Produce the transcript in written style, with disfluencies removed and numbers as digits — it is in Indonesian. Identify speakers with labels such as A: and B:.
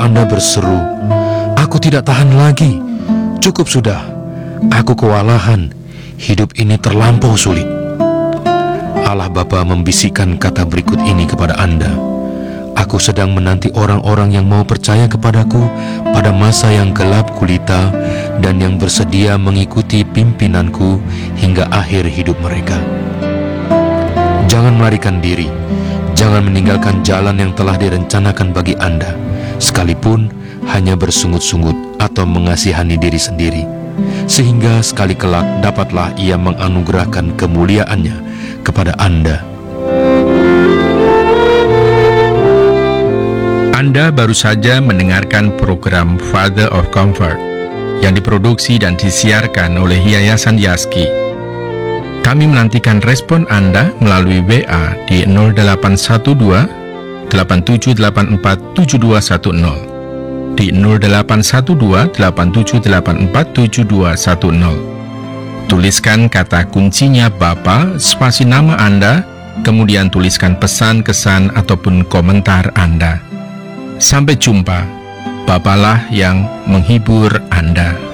A: Anda berseru, "Aku tidak tahan lagi. Cukup sudah. Aku kewalahan. Hidup ini terlampau sulit." Allah Bapa membisikkan kata berikut ini kepada Anda. Aku sedang menanti orang-orang yang mau percaya kepadaku pada masa yang gelap gulita dan yang bersedia mengikuti pimpinanku hingga akhir hidup mereka. Jangan melarikan diri. Jangan meninggalkan jalan yang telah direncanakan bagi Anda, sekalipun hanya bersungut-sungut atau mengasihani diri sendiri, sehingga sekali kelak dapatlah Ia menganugerahkan kemuliaannya kepada Anda.
B: Anda baru saja mendengarkan program Father of Comfort yang diproduksi dan disiarkan oleh Yayasan Yaski. Kami menantikan respon Anda melalui WA di 0812 8784 7210, di 0812 8784 7210. Tuliskan kata kuncinya Bapa, spasi nama Anda, kemudian tuliskan pesan, kesan, ataupun komentar Anda. Sampai jumpa. Bapalah yang menghibur Anda.